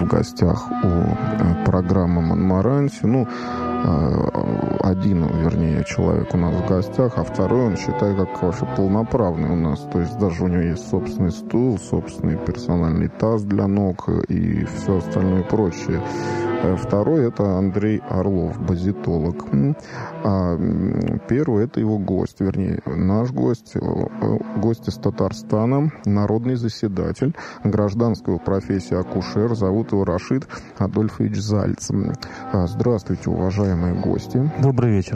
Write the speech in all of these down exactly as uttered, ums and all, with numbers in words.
в гостях у программы «Монмаранси». Ну, один, вернее, человек у нас в гостях, а второй, он, считай, как вообще полноправный у нас. То есть даже у него есть собственный стул, собственный персональный таз для ног и все остальное прочее. Второй – это Андрей Орлов, базитолог. А первый – это его гость, вернее, наш гость, гость из Татарстана, народный заседатель, гражданскую профессию акушер. Зовут его Рашид Адольфович Зальц. Здравствуйте, уважаемые гости. Добрый вечер.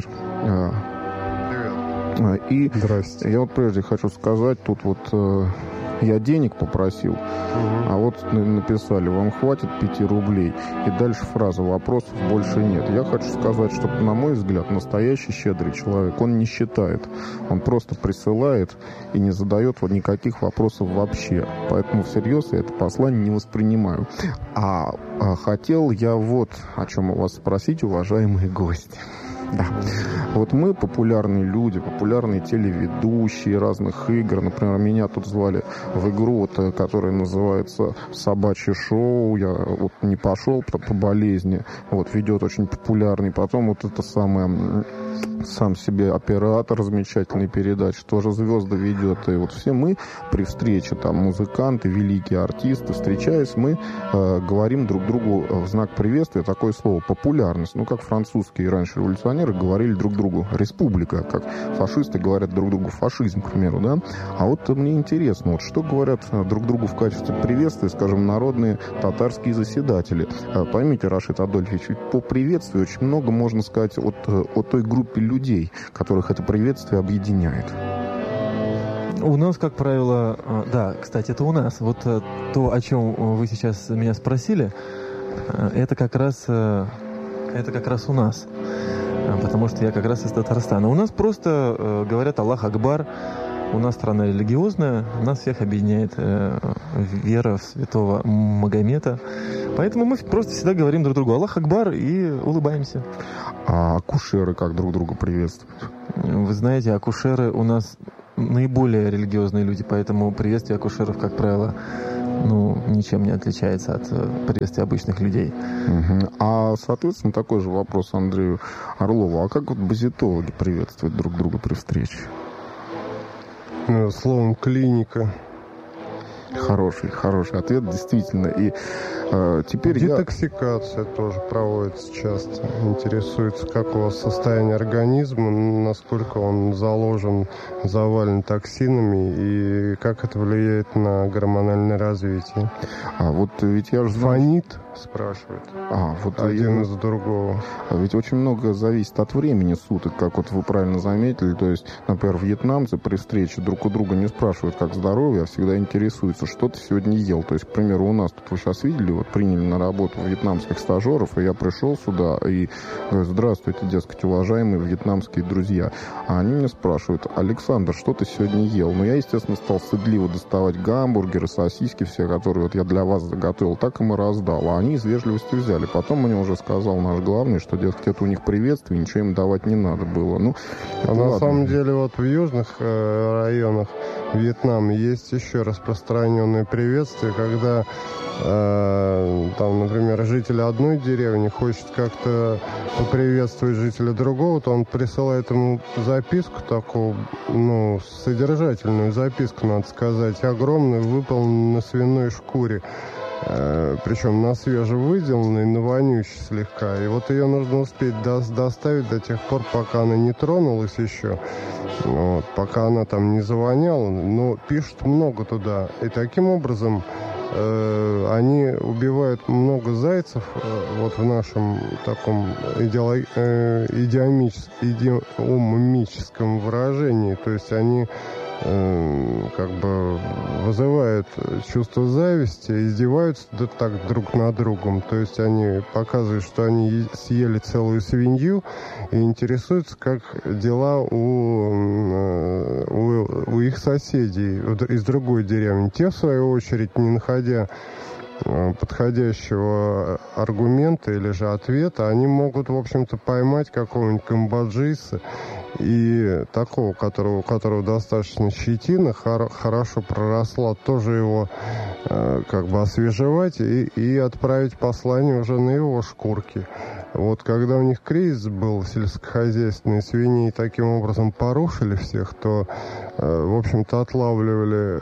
Привет. И Здрасте. Я вот прежде хочу сказать, тут вот... Я денег попросил, угу. а вот написали, вам хватит пяти рублей. И дальше фраза, вопросов больше нет. Я хочу сказать, что, на мой взгляд, настоящий щедрый человек, он не считает. Он просто присылает и не задает вот никаких вопросов вообще. Поэтому всерьез я это послание не воспринимаю. А, а хотел я вот о чем у вас спросить, уважаемые гости. Да. Вот мы популярные люди, популярные телеведущие разных игр. Например, меня тут звали в игру, вот, которая называется «Собачье шоу». Я вот не пошел по, по болезни. Вот, ведет очень популярный. Потом вот это самое... Сам себе оператор замечательной передачи, тоже звезды ведет. И вот все мы при встрече, там, музыканты, великие артисты, встречаясь, мы э, говорим друг другу в знак приветствия такое слово «популярность». Ну, как французские раньше революционеры говорили друг другу «республика», как фашисты говорят друг другу «фашизм», к примеру, да? А вот мне интересно, вот что говорят друг другу в качестве приветствия, скажем, народные татарские заседатели. Поймите, Рашид Адольфович, ведь по приветствию очень много можно сказать от, от той группы людей, которых это приветствие объединяет. У нас, как правило, да, кстати, это у нас. Вот то, о чем вы сейчас меня спросили, это как раз, это как раз у нас. Потому что я как раз из Татарстана. У нас просто говорят «Аллах Акбар». У нас страна религиозная, нас всех объединяет э, вера в святого Магомета. Поэтому мы просто всегда говорим друг другу «Аллах Акбар» и улыбаемся. А акушеры как друг друга приветствуют? Вы знаете, акушеры у нас наиболее религиозные люди, поэтому приветствие акушеров, как правило, ну, ничем не отличается от приветствия обычных людей. Угу. А, соответственно, такой же вопрос Андрею Орлову. А как вот базитологи приветствуют друг друга при встрече? Словом «клиника». Хороший, хороший ответ, действительно. И э, теперь детоксикация я... тоже проводится часто. Интересуется, как у вас состояние организма, насколько он заложен, завален токсинами и как это влияет на гормональное развитие. А вот ведь я же... Фонит, спрашивает. А, вот один я... из другого. Ведь очень много зависит от времени суток, как вот вы правильно заметили. То есть, например, вьетнамцы при встрече друг у друга не спрашивают, как здоровье, а всегда интересуются, что ты сегодня ел. То есть, к примеру, у нас тут вы сейчас видели, вот приняли на работу вьетнамских стажеров, и я пришел сюда и говорю: здравствуйте, дескать, уважаемые вьетнамские друзья. А они меня спрашивают: Александр, что ты сегодня ел? Ну, я, естественно, стал стыдливо доставать гамбургеры, сосиски все, которые вот я для вас заготовил, так им и раздал. А они из вежливости взяли. Потом мне уже сказал наш главный, что, дескать, это у них приветствие, ничего им давать не надо было. Ну, а на ладно. Самом деле вот в южных э, районах Вьетнама есть еще распространенное приветствие, когда э, там, например, житель одной деревни хочет как-то поприветствовать жителя другого, то он присылает ему записку такую, ну, содержательную записку, надо сказать, огромную, выполненную на свиной шкуре. Причем на свежевыделанной, на вонючей слегка. И вот ее нужно успеть до- доставить до тех пор, пока она не тронулась еще. Вот, пока она там не завоняла. Но пишут много туда. И таким образом э, они убивают много зайцев э, вот в нашем таком идеолог... э, идиомич... идиомическом выражении. То есть они как бы вызывают чувство зависти, издеваются да так друг над другом. То есть они показывают, что они съели целую свинью и интересуются, как дела у, у, у их соседей из другой деревни. Те, в свою очередь, не находя подходящего аргумента или же ответа, они могут, в общем-то, поймать какого-нибудь камбоджийца И такого, которого, у которого достаточно щетина, хор, хорошо проросла, тоже его э, как бы освежевать и, и отправить послание уже на его шкурке. Вот когда у них кризис был сельскохозяйственный, свиней таким образом порушили всех, то, э, в общем-то, отлавливали,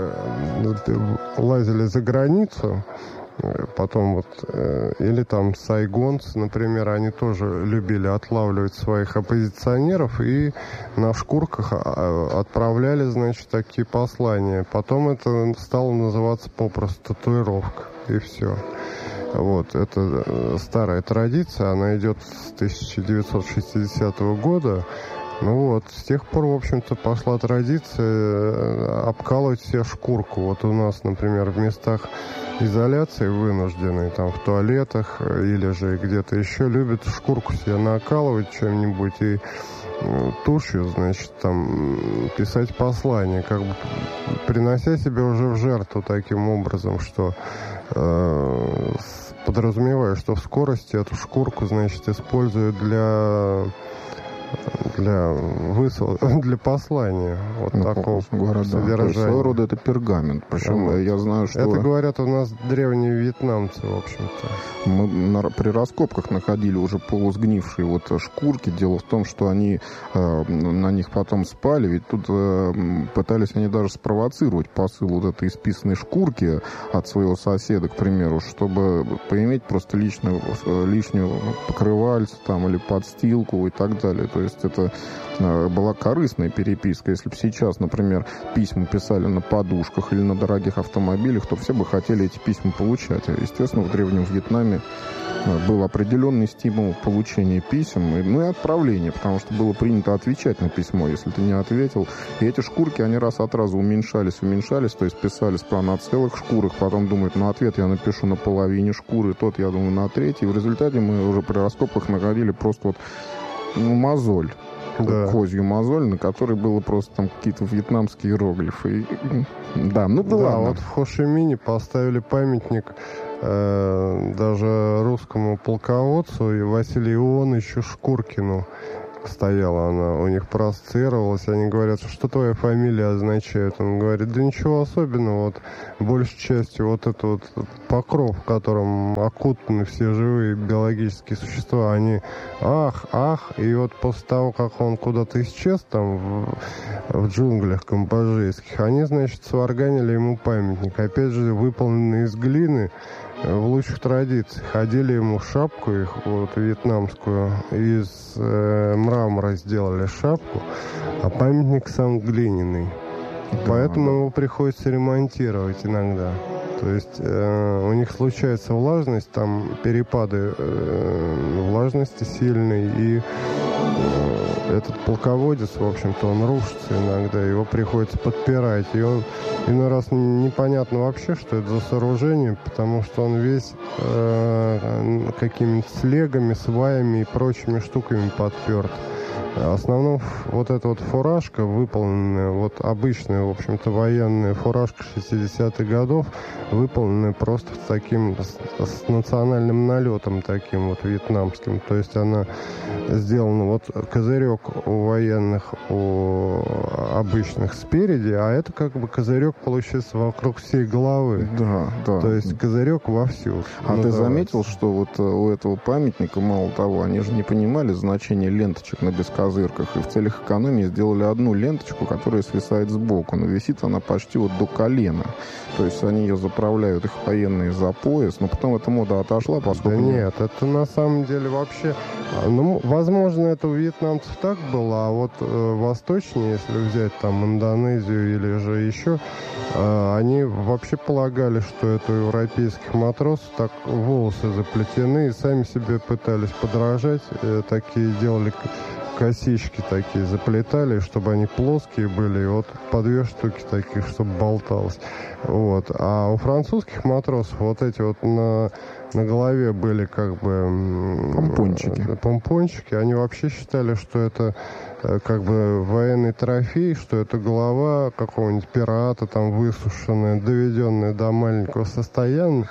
э, лазили за границу. Потом вот, э, или там сайгонцы, например, они тоже любили отлавливать своих оппозиционеров и на шкурках отправляли, значит, такие послания. Потом это стало называться попросту татуировка, и все. Вот, это старая традиция, она идет с тысяча девятьсот шестидесятого года. Ну вот, с тех пор, в общем-то, пошла традиция обкалывать себе шкурку. Вот у нас, например, в местах изоляции вынужденной, там, в туалетах или же где-то еще, любят шкурку себе накалывать чем-нибудь и тушью, значит, там, писать послание, как бы принося себя уже в жертву таким образом, что э, подразумевая, что в скорости эту шкурку, значит, используют для... для высыл... для послания вот ну, такого говоря, содержания. Да. Своего рода это пергамент. Причем вот. Я знаю, что... Это говорят у нас древние вьетнамцы, в общем-то. Мы на... при раскопках находили уже полусгнившие вот шкурки. Дело в том, что они э, на них потом спали. Ведь тут э, пытались они даже спровоцировать посыл вот этой исписанной шкурки от своего соседа, к примеру, чтобы поиметь просто личную, лишнюю покрывальцу там, или подстилку и так далее. То есть это была корыстная переписка. Если бы сейчас, например, письма писали на подушках или на дорогих автомобилях, то все бы хотели эти письма получать. Естественно, в Древнем Вьетнаме был определенный стимул получения писем, ну и отправления, потому что было принято отвечать на письмо, если ты не ответил. И эти шкурки, они раз от раза уменьшались, уменьшались, то есть писали справа на целых шкурах, потом думают, ну ответ я напишу на половине шкуры, тот, я думаю, на третьей. В результате мы уже при раскопках находили просто вот ну, мозоль. Да. Козью мозоль, на которой было просто там какие-то вьетнамские иероглифы. И, да, ну да, да вот в Хошимине поставили памятник э, даже русскому полководцу и Василию Ионовичу Шкуркину. Стояла она, у них проассоциировалась, они говорят, что твоя фамилия означает. Он говорит, да ничего особенного, вот большей частью вот этот вот покров, которым окутаны все живые биологические существа, они ах, ах, и вот после того, как он куда-то исчез там в, в джунглях камбоджийских, они, значит, сварганили ему памятник, опять же, выполненный из глины, в лучших традициях. Ходили ему шапку их, вот, вьетнамскую, из э, мрамора сделали шапку, а памятник сам глиняный. Да, поэтому да. Его приходится ремонтировать иногда. То есть э, у них случается влажность, там перепады э, влажности сильные, и э, этот полководец, в общем-то, он рушится иногда, его приходится подпирать, и он иной раз непонятно вообще, что это за сооружение, потому что он весь э, какими-то слегами, сваями и прочими штуками подперт. В основном вот эта вот фуражка, выполненная, вот обычная, в общем-то, военная фуражка шестидесятых годов, выполненная просто с таким, с, с национальным налетом таким вот вьетнамским. То есть она сделана, вот козырек у военных, у обычных спереди, а это как бы козырек получается вокруг всей головы. Да, да. То есть козырек вовсю. А ну, ты заметил, что вот у этого памятника, мало того, они же не понимали значение ленточек на бескозырках, и в целях экономии сделали одну ленточку, которая свисает сбоку, но висит она почти вот до колена. То есть они ее заправляют, их военные, за пояс, но потом эта мода отошла, поскольку... Да нет, это на самом деле вообще... Ну, возможно, это у вьетнамцев так было, а вот э, восточнее, если взять там Индонезию или же еще, э, они вообще полагали, что это у европейских матросов так волосы заплетены, и сами себе пытались подражать, э, такие делали... косички такие заплетали, чтобы они плоские были, и вот по две штуки таких, чтобы болталось. Вот. А у французских матросов вот эти вот на, на голове были как бы... Помпончики. Помпончики. Они вообще считали, что это как бы военный трофей, что это голова какого-нибудь пирата, там высушенная, доведенная до маленького состояния,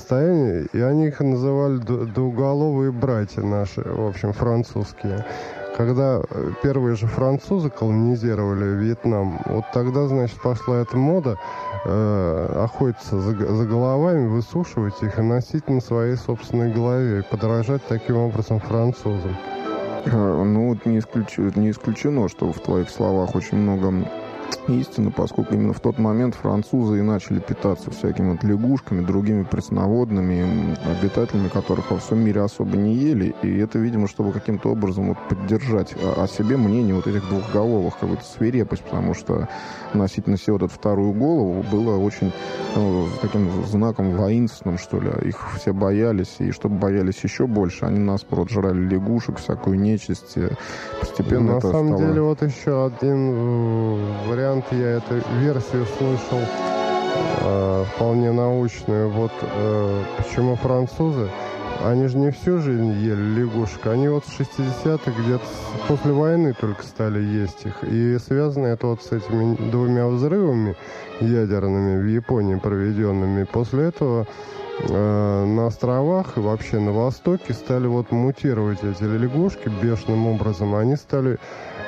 состояния, и они их называли двуголовые братья наши, в общем, французские. когда первые же французы колонизировали Вьетнам, вот тогда, значит, пошла эта мода э, охотиться за, за головами, высушивать их и носить на своей собственной голове, и подражать таким образом французам. Ну, вот не, исключ... не исключено, что в твоих словах очень много истины, поскольку именно в тот момент французы и начали питаться всякими вот лягушками, другими пресноводными, обитателями которых во всем мире особо не ели. И это, видимо, чтобы каким-то образом вот поддержать о себе мнение вот этих двухголовых, какую-то свирепость, потому что носить на себе вот эту вторую голову было очень ну, таким знаком воинственным, что ли. Их все боялись, и чтобы боялись еще больше, они наспорт жрали лягушек, всякую нечисть. Постепенно на это самом стало... деле, вот еще один вариант, я эту версию слышал, э, вполне научную. Вот э, почему французы, они же не всю жизнь ели лягушек, они вот в шестидесятых где-то после войны только стали есть их. И связано это вот с этими двумя взрывами ядерными в Японии проведенными. После этого э, на островах и вообще на Востоке стали вот мутировать эти лягушки бешеным образом. Они стали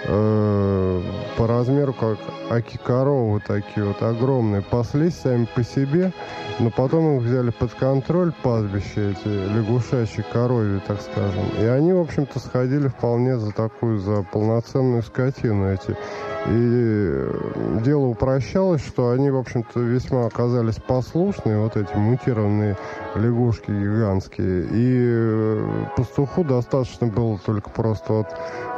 э, по размеру как аки-коровы такие вот огромные, паслись сами по себе, но потом их взяли под контроль пастбища эти лягушачьи коровьи, так скажем. И они, в общем-то, сходили вполне за такую, за полноценную скотину эти. И дело упрощалось, что они, в общем-то, весьма оказались послушные, вот эти мутированные лягушки гигантские. И пастуху достаточно было только просто вот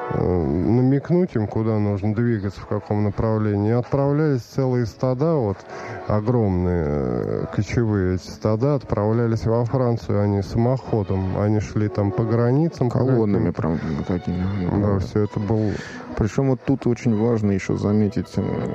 намекнуть им, куда нужно двигаться, в каком направлении. И отправлялись целые стада, вот огромные кочевые эти стада, отправлялись во Францию, они самоходом, они шли там по границам. Колоннами прям такими. Да, все это было... Причем вот тут очень важно еще заметить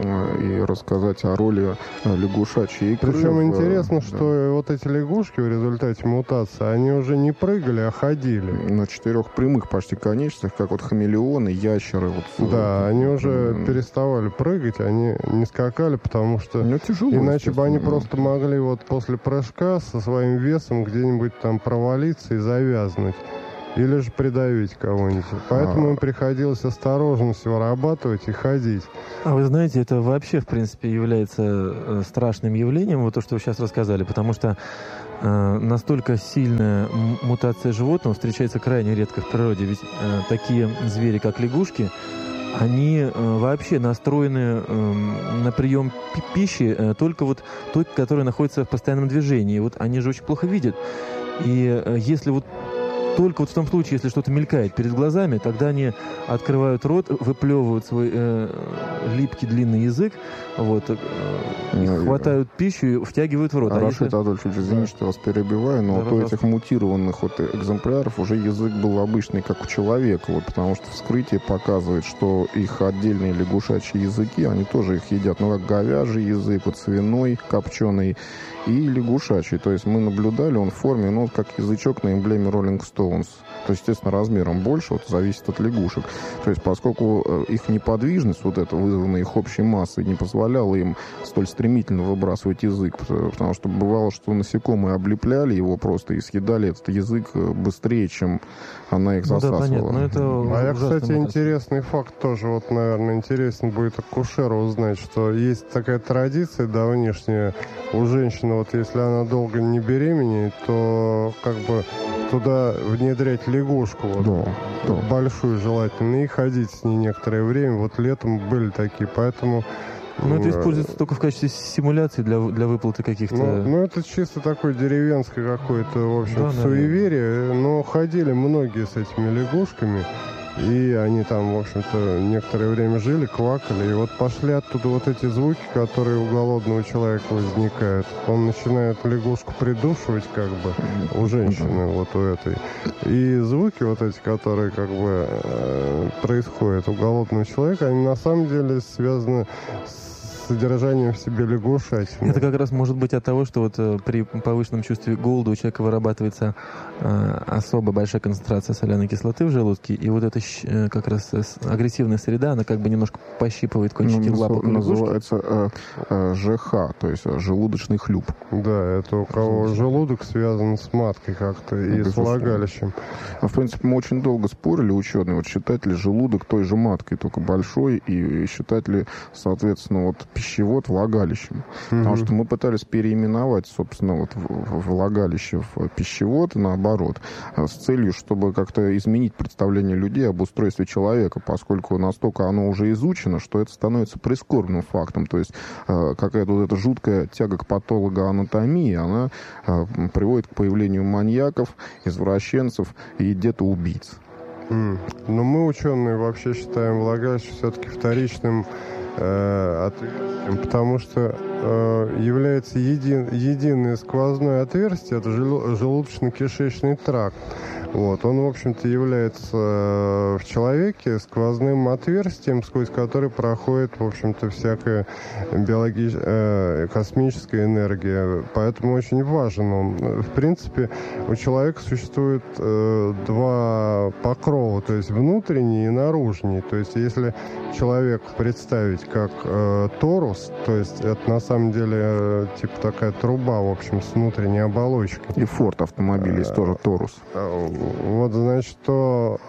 и рассказать о роли лягушачьей икры. Причем интересно, да. что вот эти лягушки в результате мутации, они уже не прыгали, а ходили. На четырех прямых почти конечностях, как вот хамелеоны, ящеры. Вот, да, вот, они уже да. переставали прыгать, они не скакали, потому что ну, тяжело, иначе бы они просто могли вот после прыжка со своим весом где-нибудь там провалиться и завязнуть. Или же придавить кого-нибудь. Поэтому а... им приходилось осторожность вырабатывать и ходить. А вы знаете, это вообще, в принципе, является страшным явлением, вот то, что вы сейчас рассказали, потому что э, настолько сильная мутация животного встречается крайне редко в природе. Ведь э, такие звери, как лягушки, они э, вообще настроены э, на прием пи- пищи э, только вот той, которая находится в постоянном движении. Вот они же очень плохо видят. И э, если вот только вот в том случае, если что-то мелькает перед глазами, тогда они открывают рот, выплевывают свой э, липкий длинный язык, вот, э, ну, хватают и... пищу и втягивают в рот. А а Рашид если... Адольфович, извините, что вас перебиваю, но да, вот у этих мутированных вот экземпляров уже язык был обычный, как у человека, вот, потому что вскрытие показывает, что их отдельные лягушачьи языки, они тоже их едят, ну, как говяжий язык, вот свиной, копченый, и лягушачий. То есть мы наблюдали, он в форме, ну, как язычок на эмблеме Rolling Stones. То есть, естественно, размером больше, вот, зависит от лягушек. То есть, поскольку их неподвижность, вот эта, вызванная их общей массой, не позволяла им столь стремительно выбрасывать язык, потому что бывало, что насекомые облепляли его просто и съедали этот язык быстрее, чем она их засасывала. Ну, да, понятно. Это а я, кстати, мутация. Интересный факт тоже, вот, наверное, интересно будет акушеру узнать, что есть такая традиция давнишняя у женщины, вот если она долго не беременеет, то как бы туда внедрять лягушку, вот, да, да. большую желательно, и ходить с ней некоторое время. Вот летом были такие, поэтому... Ну, это используется только в качестве симуляции для, для выплаты каких-то... Ну, ну, это чисто такое деревенское какое-то, в общем, да, суеверие. Но ходили многие с этими лягушками. И они там, в общем-то, некоторое время жили, квакали. И вот пошли оттуда вот эти звуки, которые у голодного человека возникают. Он начинает лягушку придушивать, как бы, у женщины, вот у этой. И звуки вот эти, которые, как бы, происходят у голодного человека, они на самом деле связаны с содержанием в себе лягушатины. Это как раз может быть от того, что вот при повышенном чувстве голода у человека вырабатывается э, особо большая концентрация соляной кислоты в желудке, и вот эта э, как раз агрессивная среда, она как бы немножко пощипывает кончики ну, лапок. Называется э, э, ЖХ, то есть желудочный хлюп. Да, это у кого желудок связан с маткой как-то и с влагалищем. В принципе, мы очень долго спорили, ученые, вот считать ли желудок той же маткой, только большой, и считать ли, соответственно, вот пищевод влагалищем. Mm-hmm. Потому что мы пытались переименовать, собственно, вот влагалище в пищевод, и наоборот, с целью, чтобы как-то изменить представление людей об устройстве человека, поскольку настолько оно уже изучено, что это становится прискорбным фактом. То есть какая-то вот эта жуткая тяга к патологоанатомии, она приводит к появлению маньяков, извращенцев и детоубийц. Mm. Но мы, ученые, вообще считаем влагалище все-таки вторичным э, отверстием, потому что э, является един, единое сквозное отверстие, это жел, желудочно-кишечный тракт. Вот. Он, в общем-то, является в человеке сквозным отверстием, сквозь который проходит, в общем-то, всякая биологи... э, космическая энергия. Поэтому очень важен он. В принципе, у человека существует э, два покрова, то есть внутренний и наружный. То есть, если человек представить как э, торус, то есть это на самом деле э, типа такая труба, в общем, с внутренней оболочкой. И Форд автомобиль есть тоже торус. Вот, значит, то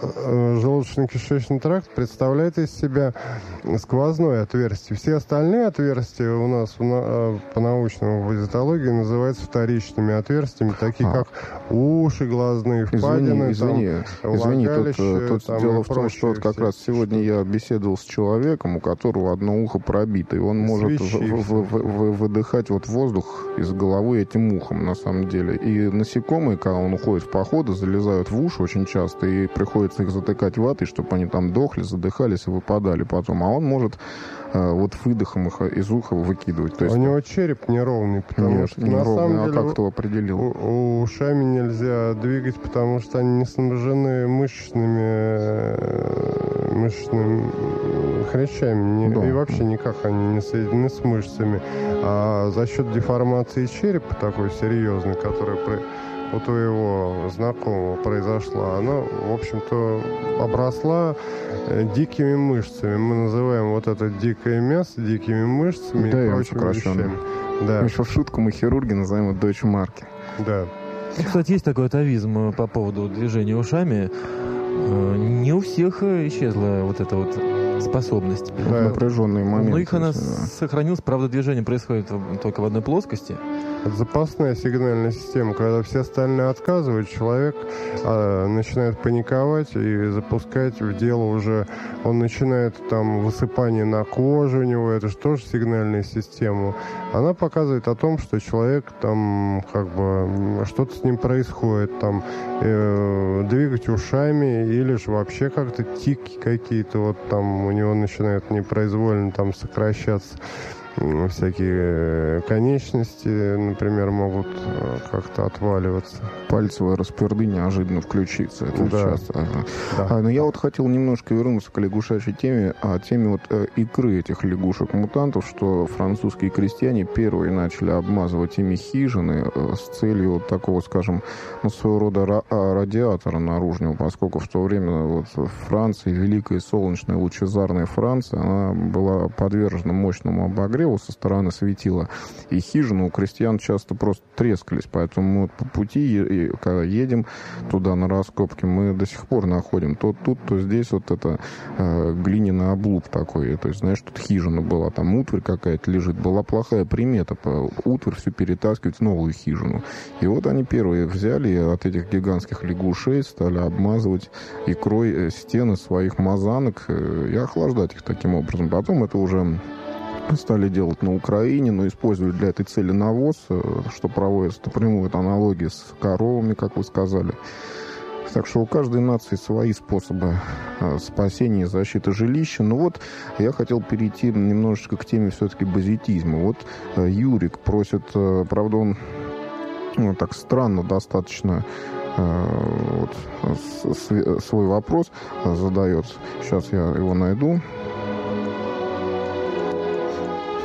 желудочно-кишечный тракт представляет из себя сквозное отверстие. Все остальные отверстия у нас по-научному в визитологии называются вторичными отверстиями, такие а. как уши, глазные впадины, извини, там, извини, влагалище. Тут, тут там, дело в том, что вот как раз сегодня я беседовал с человеком, у которого одно ухо пробито, и он может в, в, в, в, выдыхать вот воздух из головы этим ухом, на самом деле. И насекомые, когда он уходит в походы, залезают в уши очень часто, и приходится их затыкать ватой, чтобы они там дохли, задыхались и выпадали потом. А он может э, вот выдохом их из уха выкидывать. То есть... У него череп неровный, потому Нет, что неровный, на самом а деле как ты его определил? У, у, ушами нельзя двигать, потому что они не снабжены мышечными, мышечными хрящами. Не, да. И вообще никак они не соединены с мышцами. А за счет деформации черепа такой серьезной, которая при... у твоего знакомого произошла, она, в общем-то, обросла дикими мышцами. Мы называем вот это дикое мясо дикими мышцами да, и прочими вещами. Да. Еще в шутку мы хирурги называем это Deutsche Marke. Да. Кстати, есть такой атовизм по поводу движения ушами. Не у всех исчезла вот эта вот способность. Да, напряженные моменты. Но их она да. сохранилась, правда, движение происходит только в одной плоскости. Это запасная сигнальная система. Когда все остальные отказывают, человек а, начинает паниковать и запускать в дело уже... Он начинает там высыпание на коже у него, это же тоже сигнальная система. Она показывает о том, что человек там как бы что-то с ним происходит, там э, двигать ушами или же вообще как-то тики какие-то вот там у него начинают непроизвольно там сокращаться. Всякие конечности, например, могут как-то отваливаться. Пальцевая расперды неожиданно включиться. Это да. часто. Ага. Да. А, но я вот хотел немножко вернуться к лягушачьей теме, о теме вот э, икры этих лягушек-мутантов, что французские крестьяне первые начали обмазывать ими хижины э, с целью вот такого, скажем, ну, своего рода ра- радиатора наружного, поскольку в то время вот Франция, великая солнечная лучезарная Франция, она была подвержена мощному обогреву со стороны светила, и хижины у крестьян часто просто трескались, поэтому мы вот по пути, и, когда едем туда на раскопки, мы до сих пор находим то тут, то здесь вот это э, глиняный облуп такой, то есть, знаешь, тут хижина была, там утварь какая-то лежит, была плохая примета, по утварь всю перетаскивать в новую хижину. И вот они первые взяли от этих гигантских лягушей, стали обмазывать икрой стены своих мазанок и охлаждать их таким образом. Потом это уже стали делать на Украине, но используют для этой цели навоз, что проводится напрямую аналогии с коровами, как вы сказали. Так что у каждой нации свои способы спасения и защиты жилища. Но вот я хотел перейти немножечко к теме все-таки базитизма. Вот Юрик просит, правда, он ну, так странно достаточно вот, свой вопрос задает. Сейчас я его найду.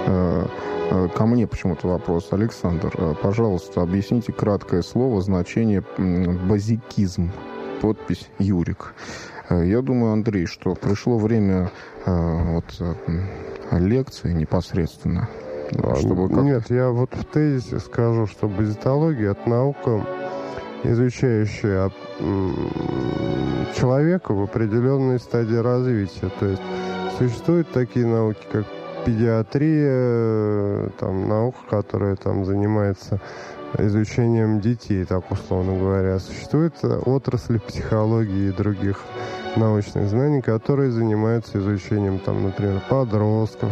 Ко мне почему-то вопрос. Александр, пожалуйста, объясните краткое слово, значение базикизм. Подпись Юрик. Я думаю, Андрей, что пришло время вот, лекции непосредственно. Чтобы как... Нет, я вот в тезисе скажу, что базитология – это наука, изучающая человека в определенной стадии развития. То есть существуют такие науки, как педиатрия, там, наука, которая там занимается изучением детей, так условно говоря. Существует отрасль психологии и других научных знаний, которые занимаются изучением, там, например, подростков,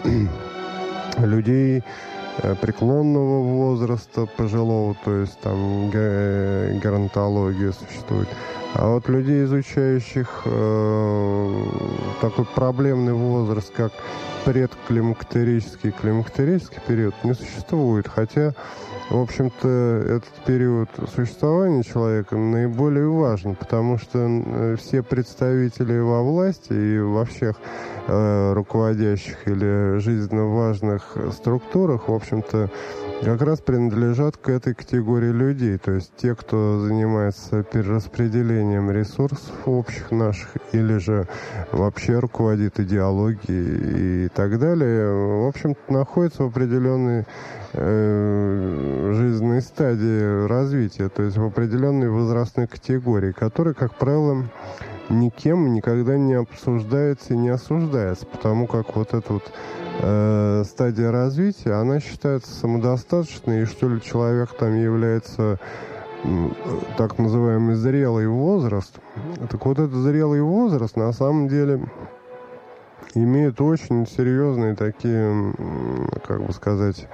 людей преклонного возраста, пожилого, то есть там геронтология существует. А вот людей, изучающих э, такой проблемный возраст, как предклимактерический и климактерический период, не существует. Хотя, в общем-то, этот период существования человека наиболее важен, потому что все представители во власти и во всех э, руководящих или жизненно важных структурах, в общем-то, как раз принадлежат к этой категории людей. То есть те, кто занимается перераспределением ресурсов общих наших, или же вообще руководит идеологией и так далее, в общем-то, находятся в определенной э, жизненной стадии развития, то есть в определенной возрастной категории, которая, как правило, никем никогда не обсуждается и не осуждается, потому как вот эта вот э, стадия развития, она считается самодостаточной, и что ли человек там является э, так называемый зрелый возраст. Так вот этот зрелый возраст на самом деле имеет очень серьезные такие, как бы сказать,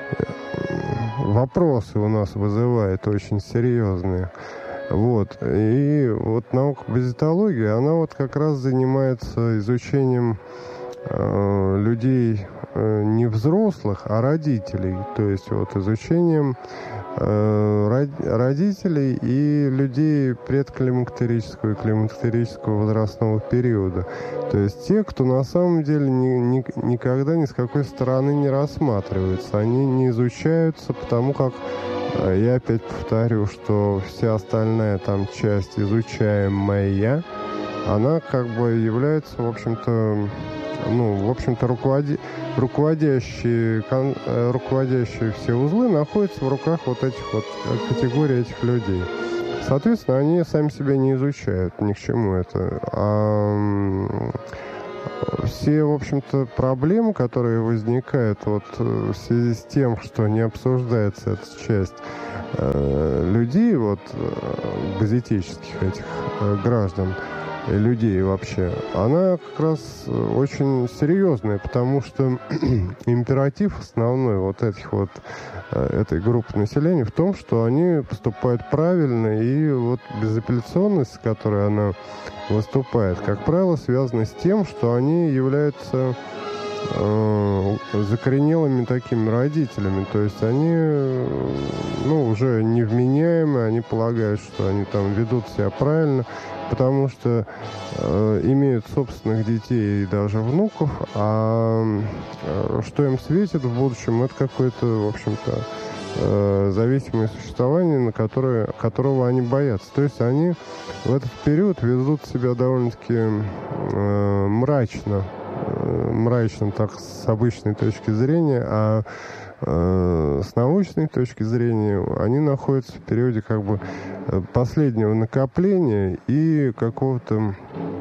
вопросы у нас вызывает, очень серьезные. Вот. И вот наука базитологии, она вот как раз занимается изучением э, людей э, не взрослых, а родителей. То есть вот изучением э, род, родителей и людей предклимактерического и климактерического возрастного периода. То есть те, кто на самом деле ни, ни, никогда ни с какой стороны не рассматривается. Они не изучаются, потому как я опять повторю, что вся остальная там часть изучаемая, она как бы является, в общем-то, ну, в общем-то, руководи... руководящие, кон... руководящие все узлы находятся в руках вот этих вот категорий этих людей. Соответственно, они сами себя не изучают, ни к чему это. А все, в общем-то, проблемы, которые возникают вот в связи с тем, что не обсуждается эта часть э, людей, вот, газетических этих э, граждан, и людей вообще, она как раз очень серьезная, потому что императив основной вот этих вот, э, этой группы населения в том, что они поступают правильно, и вот безапелляционность, с которой она выступает, как правило, связано с тем, что они являются э, закоренелыми такими родителями. То есть они, ну, уже невменяемы, они полагают, что они там ведут себя правильно, потому что э, имеют собственных детей и даже внуков, а э, что им светит в будущем, это какое-то, в общем-то, э, зависимое существование, на которое, которого они боятся. То есть они в этот период ведут себя довольно-таки э, мрачно, э, мрачно так с обычной точки зрения, а э, с научной точки зрения они находятся в периоде как бы последнего накопления и какого-то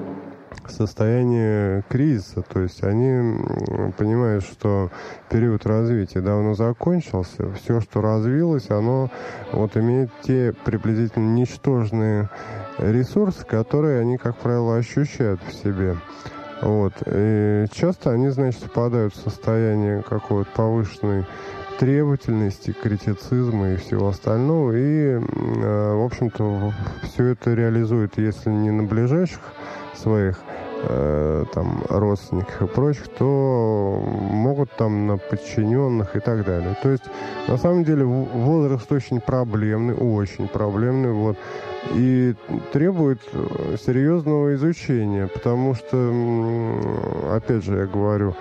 состояние кризиса, то есть они понимают, что период развития давно закончился, все, что развилось, оно вот имеет те приблизительно ничтожные ресурсы, которые они, как правило, ощущают в себе. Вот. И часто они, значит, впадают в состояние какой-то повышенной требовательности, критицизма и всего остального, и, в общем-то, все это реализует, если не на ближайших своих э, там родственниках и прочих, то могут там на подчиненных и так далее. То есть, на самом деле, возраст очень проблемный, очень проблемный, вот, и требует серьезного изучения, потому что, опять же, я говорю,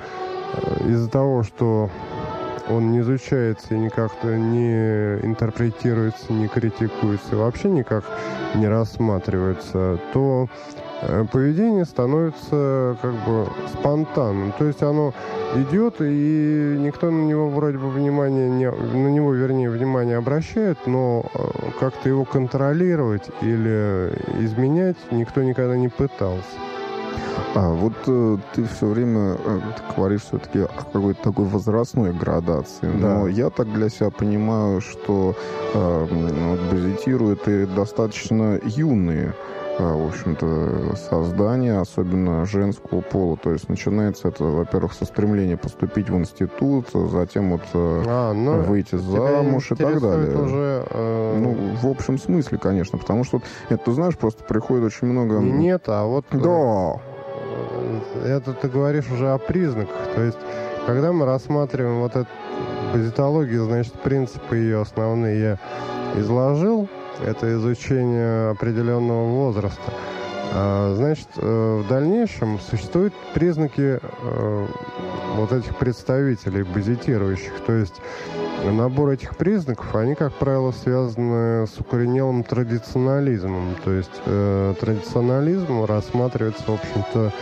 из-за того, что он не изучается и никак-то не интерпретируется, не критикуется, вообще никак не рассматривается, то поведение становится как бы спонтанным. То есть оно идет, и никто на него вроде бы внимание не, на него, вернее, внимание обращает, но как-то его контролировать или изменять никто никогда не пытался. А вот э, ты все время э, ты говоришь все-таки о какой-то такой возрастной градации. Да. Но я так для себя понимаю, что э, вот, базитируют и достаточно юные, э, в общем-то, создания, особенно женского пола. То есть начинается это, во-первых, со стремления поступить в институт, затем вот э, а, ну, выйти замуж и так далее. Уже, э... Ну, в общем смысле, конечно, потому что, это, ты знаешь, просто приходит очень много... Нет, а вот... Да. Это ты говоришь уже о признаках. То есть, когда мы рассматриваем вот эту базитологию, значит, принципы ее основные я изложил. Это изучение определенного возраста. А, значит, в дальнейшем существуют признаки а, вот этих представителей базитирующих. То есть, набор этих признаков, они, как правило, связаны с укоренелым традиционализмом. То есть, э, традиционализм рассматривается, в общем-то,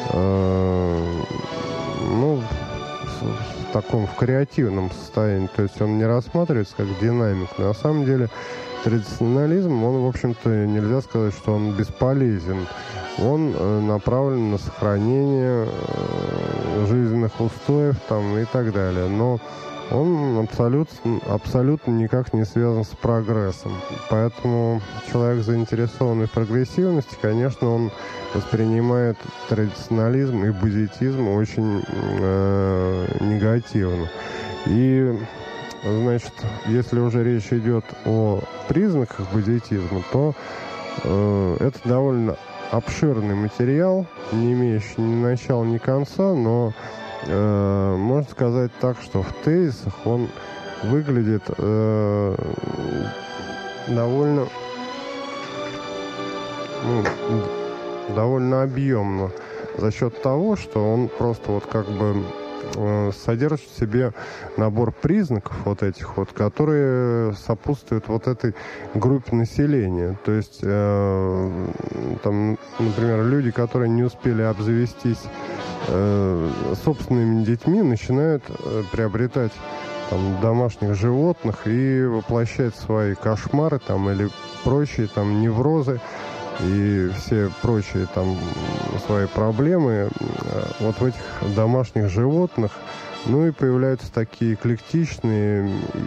ну, в, в таком в креативном состоянии. То есть он не рассматривается как динамик. На самом деле традиционализм, он, в общем-то, нельзя сказать, что он бесполезен. Он э, направлен на сохранение э, жизненных устоев там, и так далее. Но он абсолютно, абсолютно никак не связан с прогрессом. Поэтому человек, заинтересованный в прогрессивности, конечно, он воспринимает традиционализм и базитизм очень э, негативно. И, значит, если уже речь идет о признаках базитизма, то э, это довольно обширный материал, не имеющий ни начала, ни конца, но э, можно сказать так, что в тезисах он выглядит э, довольно ну, довольно объемно за счет того, что он просто вот как бы э, содержит в себе набор признаков вот этих вот, которые сопутствуют вот этой группе населения. То есть, э, там, например, люди, которые не успели обзавестись э, собственными детьми, начинают э, приобретать там домашних животных и воплощать свои кошмары там или прочие там неврозы и все прочие там свои проблемы вот в этих домашних животных. Ну и появляются такие эклектичные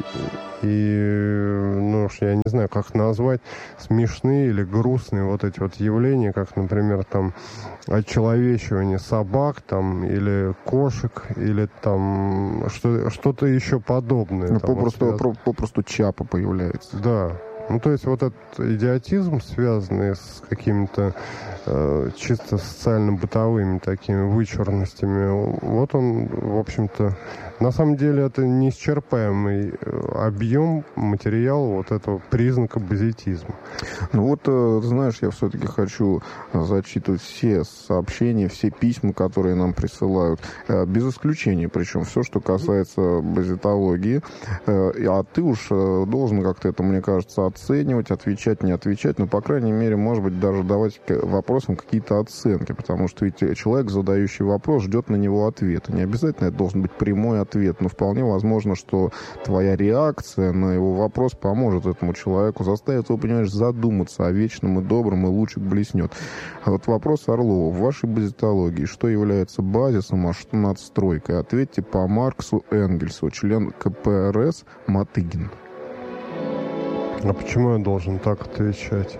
и, ну уж я не знаю, как назвать, смешные или грустные вот эти вот явления, как, например, там очеловечивание собак там или кошек или там что, что-то еще подобное. Ну, там, попросту, вот, про, попросту чапа появляется. Да. Ну, то есть вот этот идиотизм, связанный с какими-то э, чисто социально-бытовыми такими вычурностями, вот он, в общем-то, на самом деле это неисчерпаемый объем материала вот этого признака базитизма. Ну вот, э, знаешь, я все-таки хочу зачитывать все сообщения, все письма, которые нам присылают, э, без исключения, причем все, что касается базитологии. Э, а ты уж э, должен как-то это, мне кажется, оценивать, отвечать, не отвечать, но, по крайней мере, может быть, даже давать вопросам какие-то оценки, потому что ведь человек, задающий вопрос, ждет на него ответа. Не обязательно это должен быть прямой ответ, но вполне возможно, что твоя реакция на его вопрос поможет этому человеку, заставит его, понимаешь, задуматься о вечном и добром, и лучик блеснет. А вот вопрос Орлова. В вашей базитологии что является базисом, а что надстройкой? Ответьте по Марксу Энгельсу, член ка пэ эр эс Матыгин. А почему я должен так отвечать?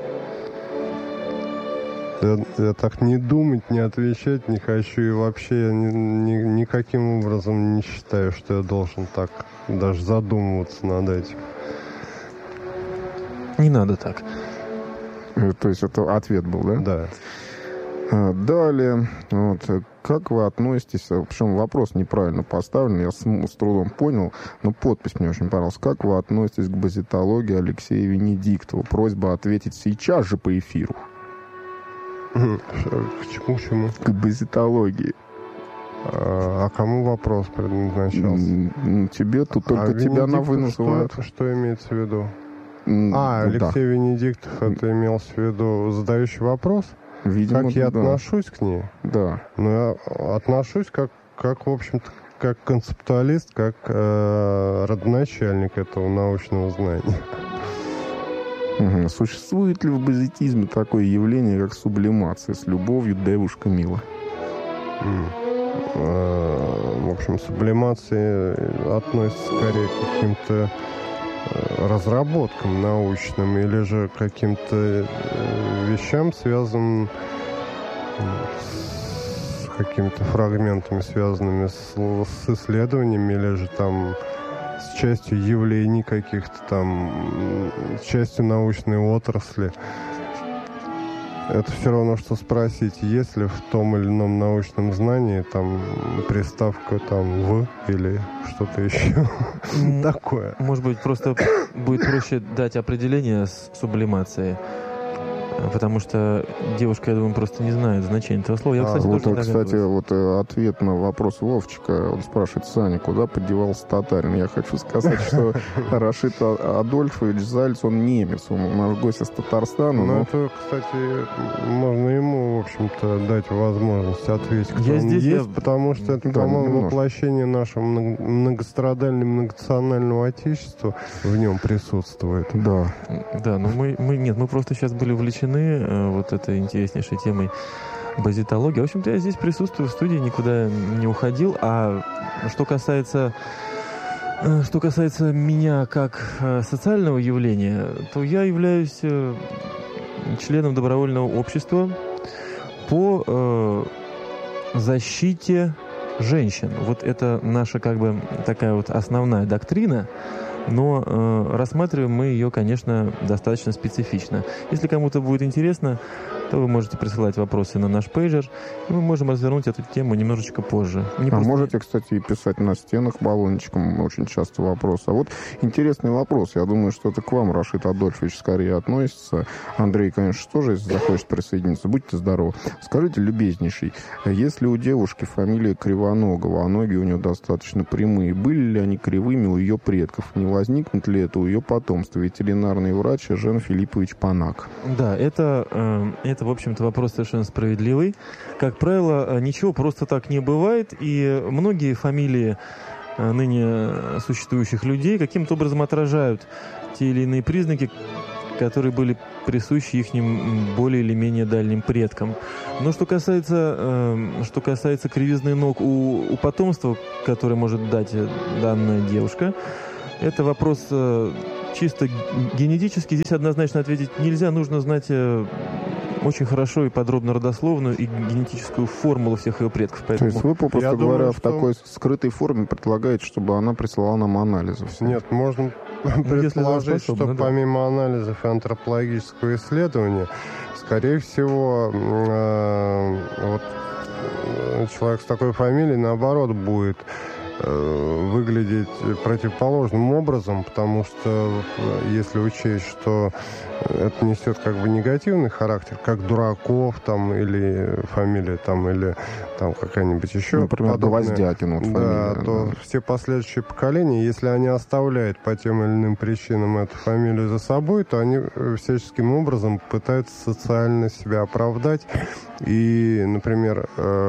Я, я так не думать, не отвечать не хочу. И вообще я ни, ни, никаким образом не считаю, что я должен так даже задумываться над этим. Не надо так. То есть это ответ был, да? Да. Далее, вот, как вы относитесь, причем вопрос неправильно поставлен, я с, с трудом понял, но подпись мне очень понравилась. Как вы относитесь к базитологии Алексея Венедиктова? Просьба ответить сейчас же по эфиру. К чему, к чему? К базитологии. А кому вопрос предназначался? Тебе, тут только а тебя на «вы» называют. Что, что имеется в виду? Mm, а, Алексей да. Венедиктов, это имелся в виду задающий вопрос? Видимо, как я да. отношусь к ней? Да. Ну, я отношусь как, как в общем-то, как концептуалист, как э, родоначальник этого научного знания. Угу. Существует ли в позитизме такое явление, как сублимация? С любовью, девушка мила. Mm. В общем, сублимация относится скорее к каким-то разработкам научным или же к каким-то вещам, связанным с какими-то фрагментами, связанными с, с исследованиями или же там с частью явлений каких-то там, с частью научной отрасли. Это все равно, что спросить, есть ли в том или ином научном знании там приставка там «в» или что-то еще такое. Может быть, просто будет проще дать определение с сублимацией. Потому что девушка, я думаю, просто не знает значения этого слова. Я, а, кстати, вот, тоже кстати, вот ответ на вопрос Вовчика. Он спрашивает: Саня, куда подевался татарин? Я хочу сказать, что Рашид Адольфович Зальц, он немец. Он наш гость из Татарстана. Ну, это, кстати, можно ему, в общем-то, дать возможность ответить, кто он есть, потому что это, по-моему, воплощение нашего многострадального, многонационального отечества в нем присутствует. Да. Да, но мы, мы нет, мы просто сейчас были увлечены вот этой интереснейшей темой базитологии. В общем-то, я здесь присутствую в студии, никуда не уходил. А что касается, что касается меня как социального явления, то я являюсь членом добровольного общества по защите женщин. Вот это наша как бы такая вот основная доктрина. Но э, рассматриваем мы ее, конечно, достаточно специфично. Если кому-то будет интересно, то вы можете присылать вопросы на наш пейджер, и мы можем развернуть эту тему немножечко позже. Не а просто... можете, кстати, писать на стенах баллончиком, очень часто вопрос. А вот интересный вопрос. Я думаю, что это к вам, Рашид Адольфович, скорее относится. Андрей, конечно, тоже, если захочет присоединиться, будьте здоровы. Скажите, любезнейший, если у девушки фамилия Кривоногова, а ноги у нее достаточно прямые, были ли они кривыми у ее предков? Не возникнет ли это у ее потомства? Ветеринарный врач Жен Филиппович Панак. Да, это, э, это, в общем-то, вопрос совершенно справедливый. Как правило, ничего просто так не бывает, и многие фамилии э, ныне существующих людей каким-то образом отражают те или иные признаки, которые были присущи их более или менее дальним предкам. Но что касается, э, что касается кривизны ног у, у потомства, которое может дать данная девушка, это вопрос э, чисто генетический. Здесь однозначно ответить нельзя. Нужно знать э, очень хорошо и подробно родословную и генетическую формулу всех ее предков. Поэтому... То есть вы, попросту говоря, думаю, в что... такой скрытой форме предлагаете, чтобы она присылала нам анализы? Нет, можно предположить, что да. помимо анализов и антропологического исследования, скорее всего, э, вот, человек с такой фамилией, наоборот, будет выглядеть противоположным образом, потому что если учесть, что это несет как бы негативный характер, как Дураков там, или фамилия там, или там какая-нибудь еще. Например, Гвоздякин. Вот да, фамилия, то да. все последующие поколения, если они оставляют по тем или иным причинам эту фамилию за собой, то они всяческим образом пытаются социально себя оправдать. И, например,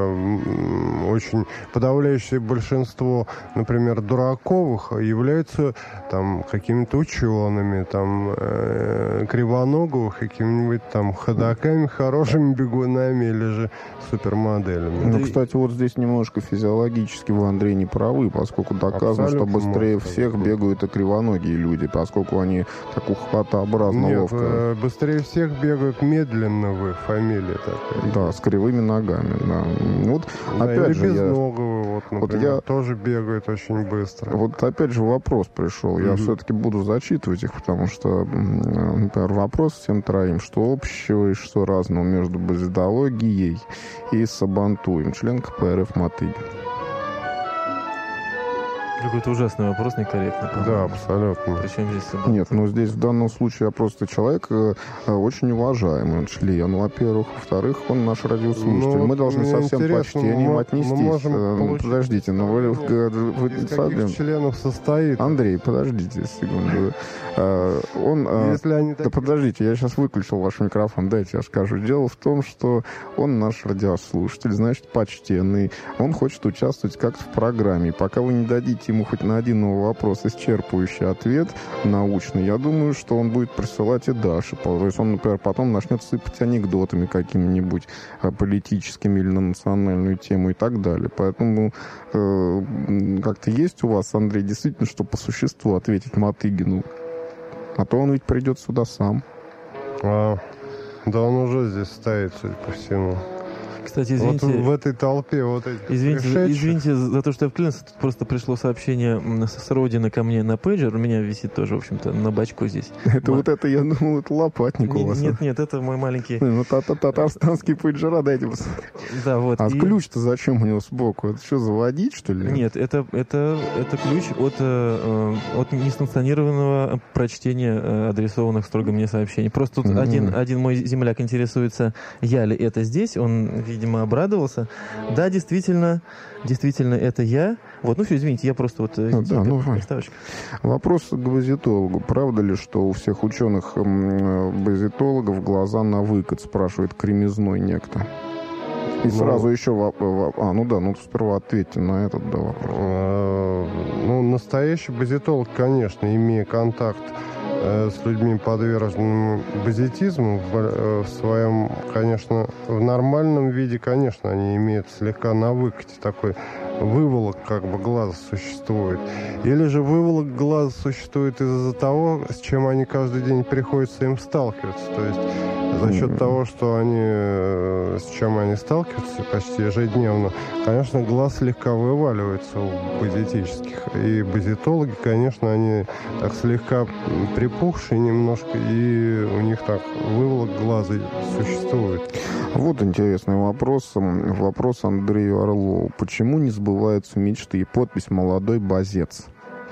очень подавляющее большинство, например, Дураковых являются там какими-то учеными, там Кривоноговых какими-нибудь там ходаками, хорошими бегунами или же супермоделями. Ну, кстати, вот здесь немножко физиологически вы, Андрей, не правы, поскольку доказано, абсолютно что быстрее всех быть. бегают и кривоногие люди, поскольку они так ухватообразно Нет, ловко. Быстрее всех бегают медленно вы, фамилия такая. Да, с кривыми ногами, да. Вот, да, опять или же, безногого, я... вот, например, вот я... тоже бегают очень быстро. Вот опять же вопрос пришел. Я mm-hmm. все-таки буду зачитывать их, потому что, например, вопрос всем троим. Что общего и что разного между базитологией и Сабантуем? Член ка пэ эр эф Мотыгин. Какой-то ужасный вопрос, некорректно. Да, абсолютно. Причем здесь... Нет, ну здесь в данном случае я просто человек э, очень уважаемый член, во-первых. Во-вторых, он наш радиослушатель. Ну, мы должны со всем почтением мы, отнестись. Мы можем э, получить... Подождите, но вы... вы, вы из сами... каких членов состоит? Андрей, подождите секунду. Э, он... Э, Если они да так... подождите, я сейчас выключил ваш микрофон, дайте я скажу. Дело в том, что он наш радиослушатель, значит, почтенный. Он хочет участвовать как-то в программе. Пока вы не дадите ему хоть на один его вопрос исчерпывающий ответ научный, я думаю, что он будет присылать и дальше. То есть он, например, потом начнет сыпать анекдотами какими-нибудь политическими или на национальную тему и так далее. Поэтому э, как-то есть у вас, Андрей, действительно, что по существу ответить Мотыгину? А то он ведь придет сюда сам. А, да он уже здесь стоит, судя по всему. Кстати, извините... Вот в этой толпе вот этих Извините, пришедших... извините за то, что я вклинился. Тут просто пришло сообщение с родины ко мне на пейджер. У меня висит тоже, в общем-то, на бачку здесь. Это Ма... вот это, я думал, это лопатник у вас. Нет, нет, это мой маленький... Ну, татарстанский пейджера, дайте посмотреть. Да, вот. А и... ключ-то зачем у него сбоку? Это что, заводить, что ли? Нет, это, это, это ключ от, э, от несанкционированного прочтения э, адресованных строго мне сообщений. Просто тут mm-hmm. один, один мой земляк интересуется, я ли это здесь. Он, видимо, обрадовался. Да, действительно, действительно, это я. Вот, ну все, извините, я просто вот... Ну, да, ну, вопрос к базитологу. Правда ли, что у всех ученых-базитологов глаза на выкат, спрашивает Кремезной некто? И ну, сразу еще... А, ну да, ну сперва ответьте на этот да, вопрос. Ну, настоящий базитолог, конечно, имея контакт с людьми, подверженными базитизму, в, в своем, конечно, в нормальном виде, конечно, они имеют слегка на выкате такой выволок как бы глаза существует. Или же выволок глаза существует из-за того, с чем они каждый день приходится им сталкиваться. То есть за счет mm-hmm. того, что они, с чем они сталкиваются почти ежедневно, конечно, глаз слегка вываливается у базитических. И базитологи, конечно, они так слегка припухшие немножко, и у них так выволок глаза существует. Вот интересный вопрос. Вопрос Андрею Орлову. Почему не сбываются мечты? И подпись «Молодой базец».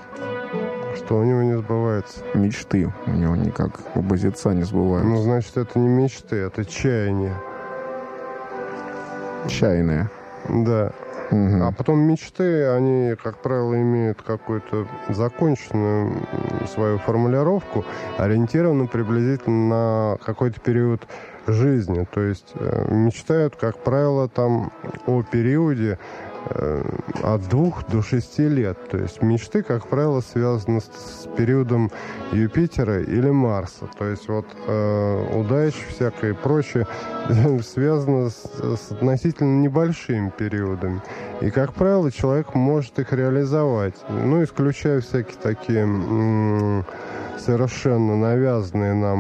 Что у него не сбывается? Мечты у него никак у базеца не сбываются. Ну, значит, это не мечты, это чаяние. Чайные. Да. Угу. А потом мечты, они, как правило, имеют какую-то законченную свою формулировку, ориентированную приблизительно на какой-то период жизни. То есть э, мечтают, как правило, там о периоде э, от двух до шести лет. То есть мечты, как правило, связаны с, с периодом Юпитера или Марса. То есть вот э, удача всякое и прочее связано с, с относительно небольшими периодами. И, как правило, человек может их реализовать. Ну, исключая всякие такие м- совершенно навязанные нам